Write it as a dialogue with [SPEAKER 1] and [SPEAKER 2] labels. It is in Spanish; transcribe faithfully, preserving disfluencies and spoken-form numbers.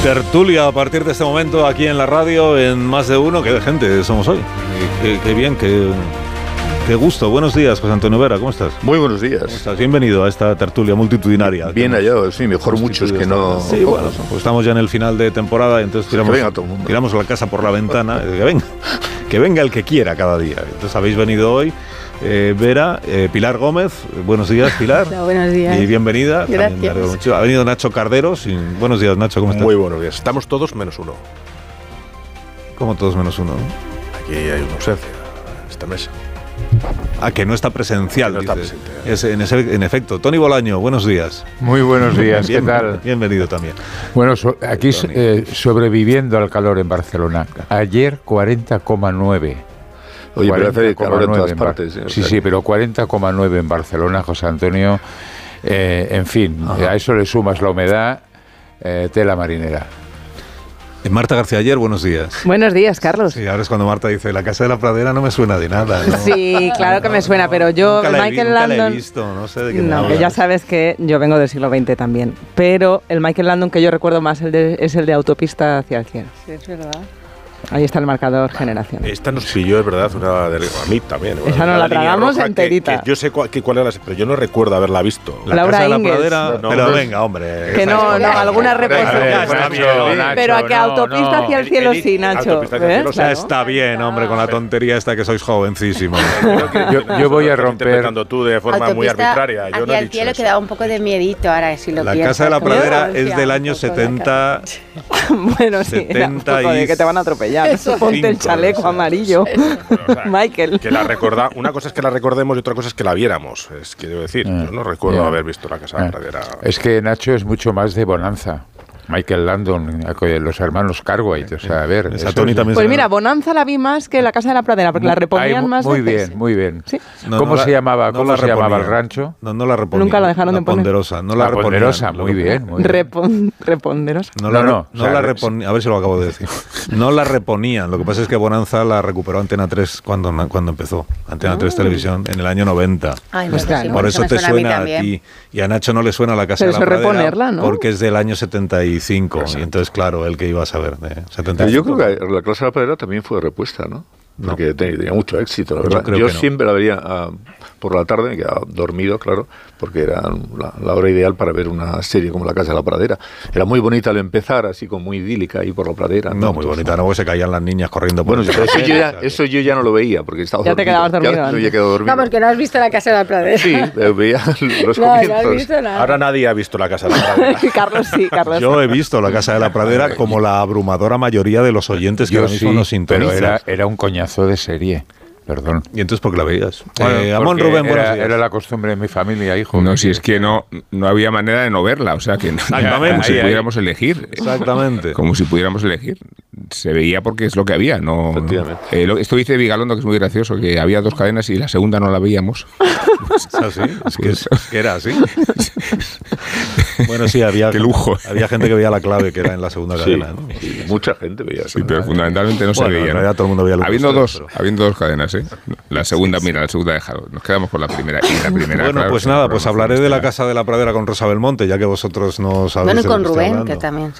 [SPEAKER 1] Tertulia a partir de este momento aquí en la radio en Más de Uno. Qué de gente somos hoy. Qué, qué bien, qué, qué gusto. Buenos días, José Antonio Vera, ¿cómo estás?
[SPEAKER 2] Muy buenos días.
[SPEAKER 1] ¿Cómo estás? Bienvenido a esta tertulia multitudinaria.
[SPEAKER 2] Bien hallado, sí, mejor muchos que no...
[SPEAKER 1] Sí, bueno, pues estamos ya en el final de temporada y entonces tiramos,
[SPEAKER 2] que venga todo el mundo.
[SPEAKER 1] tiramos la casa por la ventana. Que venga, que venga el que quiera cada día. Entonces habéis venido hoy. Eh, Vera, eh, Pilar Gómez, buenos días, Pilar.
[SPEAKER 3] Hola, buenos días.
[SPEAKER 1] Y bienvenida.
[SPEAKER 3] Gracias.
[SPEAKER 1] Ha venido Nacho Carderos. Y buenos días, Nacho, ¿cómo estás?
[SPEAKER 4] Muy buenos días. Estamos todos menos uno.
[SPEAKER 1] ¿Cómo todos menos uno?
[SPEAKER 4] Aquí hay una ausencia en esta mesa.
[SPEAKER 1] Ah, que no está presencial,
[SPEAKER 4] no está
[SPEAKER 1] dices.
[SPEAKER 4] presente.
[SPEAKER 1] Es, en, ese, en efecto. Tony Bolaño, buenos días.
[SPEAKER 5] Muy buenos días, ¿qué
[SPEAKER 1] Bien,
[SPEAKER 5] tal?
[SPEAKER 1] Bienvenido también.
[SPEAKER 5] Bueno, so, aquí eh, sobreviviendo al calor en Barcelona. Ayer cuarenta coma nueve.
[SPEAKER 2] Oye, pero hace calor en todas
[SPEAKER 5] en
[SPEAKER 2] partes.
[SPEAKER 5] Bar- sí, sí, pero cuarenta coma nueve en Barcelona, José Antonio. Eh, en fin,
[SPEAKER 1] Ajá.
[SPEAKER 5] a eso le sumas la humedad, eh, tela marinera.
[SPEAKER 1] Eh, Marta García Ayer, buenos días.
[SPEAKER 3] Buenos días, Carlos.
[SPEAKER 1] Sí, ahora es cuando Marta dice, la Casa de la Pradera no me suena de nada, ¿no?
[SPEAKER 3] Sí, claro que me suena, pero yo,
[SPEAKER 1] Nunca la he vi-
[SPEAKER 3] Michael
[SPEAKER 1] nunca la he
[SPEAKER 3] Landon...
[SPEAKER 1] visto, no sé de qué me
[SPEAKER 3] No, que
[SPEAKER 1] hablas.
[SPEAKER 3] ya sabes que yo vengo del siglo veinte también, pero el Michael Landon que yo recuerdo más el de- es el de Autopista hacia el cielo.
[SPEAKER 6] Sí, es verdad.
[SPEAKER 3] Ahí está el marcador generación.
[SPEAKER 4] Esta nos pilló, es verdad, una de, a mí también.
[SPEAKER 3] Esa
[SPEAKER 4] una
[SPEAKER 3] nos la
[SPEAKER 4] línea
[SPEAKER 3] tragamos
[SPEAKER 4] roja que-
[SPEAKER 3] enterita.
[SPEAKER 4] que yo sé cuál, que cuál era, pero yo no recuerdo haberla visto.
[SPEAKER 1] La
[SPEAKER 3] Laura
[SPEAKER 1] Casa de la
[SPEAKER 3] Ingalls.
[SPEAKER 1] Pradera,
[SPEAKER 4] No,
[SPEAKER 1] pero
[SPEAKER 4] no,
[SPEAKER 1] venga, hombre.
[SPEAKER 3] Que no, no, alguna
[SPEAKER 5] Venga,
[SPEAKER 3] reposición.
[SPEAKER 5] venga,
[SPEAKER 1] está
[SPEAKER 5] Nacho,
[SPEAKER 1] bien.
[SPEAKER 5] Nacho,
[SPEAKER 3] Pero a que
[SPEAKER 5] no,
[SPEAKER 3] Autopista
[SPEAKER 5] no.
[SPEAKER 3] hacia el cielo
[SPEAKER 4] El- el-
[SPEAKER 3] sí, Nacho.
[SPEAKER 4] Autopista hacia el cielo,
[SPEAKER 3] ¿Ves?
[SPEAKER 4] sí.
[SPEAKER 1] Ya está bien, hombre, con la tontería esta que sois jovencísimos.
[SPEAKER 5] Yo, yo voy a
[SPEAKER 4] Estás
[SPEAKER 5] romper.
[SPEAKER 4] interpretando tú de forma muy
[SPEAKER 6] Autopista
[SPEAKER 4] arbitraria. Yo no
[SPEAKER 6] hacia
[SPEAKER 4] he
[SPEAKER 6] el
[SPEAKER 4] dicho
[SPEAKER 6] cielo
[SPEAKER 4] eso.
[SPEAKER 6] que da un poco de miedito ahora, si lo
[SPEAKER 1] La
[SPEAKER 6] piensas.
[SPEAKER 1] Casa de la
[SPEAKER 6] ¿no?
[SPEAKER 1] Pradera
[SPEAKER 6] Sí,
[SPEAKER 1] es del
[SPEAKER 6] un
[SPEAKER 1] año
[SPEAKER 6] poco la
[SPEAKER 1] setenta.
[SPEAKER 3] Bueno, sí, era un
[SPEAKER 1] setenta
[SPEAKER 3] poco de
[SPEAKER 1] y
[SPEAKER 3] que te van a atropellar.
[SPEAKER 6] Eso.
[SPEAKER 3] Ponte el
[SPEAKER 1] Cinco,
[SPEAKER 3] chaleco
[SPEAKER 1] o sea.
[SPEAKER 3] amarillo,
[SPEAKER 4] O sea,
[SPEAKER 3] Michael.
[SPEAKER 4] Que la recorda, una cosa es que la recordemos y otra cosa es que la viéramos. Es que debo decir,
[SPEAKER 5] Ah,
[SPEAKER 4] yo no recuerdo
[SPEAKER 5] ya.
[SPEAKER 4] haber visto la Casa de la
[SPEAKER 5] Ah,
[SPEAKER 4] Pradera.
[SPEAKER 5] Es que Nacho es mucho más de bonanza. Michael Landon, los hermanos Cartwright, o sea, a ver.
[SPEAKER 1] Esa
[SPEAKER 5] eso
[SPEAKER 1] Tony
[SPEAKER 5] es-
[SPEAKER 1] también
[SPEAKER 3] Pues
[SPEAKER 1] se-
[SPEAKER 3] mira, Bonanza la vi más que la Casa de la Pradera, porque la reponían
[SPEAKER 5] Ay, mu-
[SPEAKER 3] más
[SPEAKER 5] Muy
[SPEAKER 3] veces.
[SPEAKER 5] bien, muy bien.
[SPEAKER 3] Sí.
[SPEAKER 1] No,
[SPEAKER 5] ¿Cómo
[SPEAKER 1] no la-
[SPEAKER 5] se llamaba,
[SPEAKER 1] no
[SPEAKER 5] cómo
[SPEAKER 1] la
[SPEAKER 5] se llamaba el
[SPEAKER 1] reponían.
[SPEAKER 5] rancho?
[SPEAKER 1] No, no la reponían.
[SPEAKER 3] Nunca la dejaron de poner.
[SPEAKER 1] Ponderosa, no la,
[SPEAKER 5] La
[SPEAKER 1] reponían.
[SPEAKER 5] Ponderosa,
[SPEAKER 1] Lo
[SPEAKER 5] muy
[SPEAKER 1] que-
[SPEAKER 5] bien, muy bien.
[SPEAKER 3] Repon- reponderosa.
[SPEAKER 1] No,
[SPEAKER 5] No,
[SPEAKER 1] la,
[SPEAKER 5] no,
[SPEAKER 1] no,
[SPEAKER 5] o sea,
[SPEAKER 1] la
[SPEAKER 5] es-
[SPEAKER 1] reponían, a ver si lo acabo de decir. No la reponían, lo que pasa es que Bonanza la recuperó Antena tres cuando, cuando empezó. Antena tres Televisión en el año noventa.
[SPEAKER 6] Ay,
[SPEAKER 3] Pues
[SPEAKER 6] pues
[SPEAKER 3] claro.
[SPEAKER 6] sí,
[SPEAKER 1] Por eso
[SPEAKER 6] me
[SPEAKER 1] te
[SPEAKER 6] suena a mí
[SPEAKER 1] suena a
[SPEAKER 6] también.
[SPEAKER 1] ti y a Nacho no le suena la Casa
[SPEAKER 3] Pero
[SPEAKER 1] de la
[SPEAKER 3] eso es
[SPEAKER 1] Pradera
[SPEAKER 3] reponerla, ¿no?
[SPEAKER 1] porque es del año setenta y cinco y entonces claro, él que iba a saber de setenta y cinco.
[SPEAKER 2] Pero yo creo que la Casa de la Pradera también fue repuesta, ¿no? Porque
[SPEAKER 1] No.
[SPEAKER 2] tenía mucho éxito, la
[SPEAKER 1] Yo
[SPEAKER 2] verdad.
[SPEAKER 1] creo
[SPEAKER 2] Yo
[SPEAKER 1] que no.
[SPEAKER 2] siempre la veía ah, por la tarde, me quedaba dormido, claro, porque era la, la hora ideal para ver una serie como La Casa de la Pradera. Era muy bonita al empezar, así como muy idílica ahí por la pradera.
[SPEAKER 1] No, muy
[SPEAKER 2] Entonces,
[SPEAKER 1] bonita, no, porque se caían las niñas corriendo por
[SPEAKER 2] Bueno,
[SPEAKER 1] el
[SPEAKER 2] pero eso yo, ya,
[SPEAKER 1] o sea, que-
[SPEAKER 2] eso yo ya no lo veía, porque estaba
[SPEAKER 3] Ya te
[SPEAKER 2] dormido.
[SPEAKER 3] quedabas dormido
[SPEAKER 2] Ya me
[SPEAKER 3] antes.
[SPEAKER 2] había quedado dormido.
[SPEAKER 6] Vamos, que no has visto la Casa de la Pradera.
[SPEAKER 2] Sí, eh, veía los
[SPEAKER 6] No, no has
[SPEAKER 2] comienzos.
[SPEAKER 6] visto nada.
[SPEAKER 4] Ahora nadie ha visto la Casa de la Pradera.
[SPEAKER 3] Carlos sí, Carlos.
[SPEAKER 1] Yo he visto la Casa de la Pradera como la abrumadora mayoría de los oyentes que
[SPEAKER 5] Yo
[SPEAKER 1] ahora mismo
[SPEAKER 5] sí,
[SPEAKER 1] nos
[SPEAKER 5] pero
[SPEAKER 1] sintonizan.
[SPEAKER 5] era, era un coñazo de serie. Perdón.
[SPEAKER 1] ¿Y entonces por qué la veías?
[SPEAKER 5] Bueno,
[SPEAKER 1] eh, Amón
[SPEAKER 5] porque
[SPEAKER 1] Rubén, buenos
[SPEAKER 5] era,
[SPEAKER 1] días.
[SPEAKER 5] era la costumbre de mi familia, hijo.
[SPEAKER 7] No, si es que no, no había manera de no verla, o sea que no-
[SPEAKER 1] Exactamente.
[SPEAKER 7] como si
[SPEAKER 1] Ahí, ahí.
[SPEAKER 7] pudiéramos elegir.
[SPEAKER 1] Exactamente.
[SPEAKER 7] Como si pudiéramos elegir. Se veía porque es lo que había, no.
[SPEAKER 2] Efectivamente.
[SPEAKER 7] Eh, lo- esto dice Vigalondo, que es muy gracioso, que había dos cadenas y la segunda no la veíamos.
[SPEAKER 1] ¿Es así? Es que, es- que era así. Bueno, sí, había,
[SPEAKER 7] Qué lujo.
[SPEAKER 1] había gente que veía la clave que era en la segunda
[SPEAKER 2] Sí,
[SPEAKER 1] cadena. ¿no?
[SPEAKER 2] sí, mucha gente veía eso.
[SPEAKER 7] Sí, pero fundamentalmente no se
[SPEAKER 1] Bueno, en
[SPEAKER 7] veía. ¿no?
[SPEAKER 1] realidad todo el mundo veía Lucas
[SPEAKER 7] habiendo
[SPEAKER 1] tres,
[SPEAKER 7] dos,
[SPEAKER 1] pero-
[SPEAKER 7] habiendo dos cadenas, ¿eh? La segunda, mira, la segunda dejado. Nos quedamos con la primera. Y la primera.
[SPEAKER 1] Bueno,
[SPEAKER 7] claro,
[SPEAKER 1] pues
[SPEAKER 7] sí,
[SPEAKER 1] nada,
[SPEAKER 7] el
[SPEAKER 1] pues
[SPEAKER 7] programa
[SPEAKER 1] hablaré de la
[SPEAKER 7] Estela.
[SPEAKER 1] Casa de la Pradera con Rosa Belmonte, ya que vosotros no sabéis
[SPEAKER 6] Bueno, y
[SPEAKER 1] de lo
[SPEAKER 6] con
[SPEAKER 1] que estoy
[SPEAKER 6] Rubén,
[SPEAKER 1] hablando.
[SPEAKER 6] que también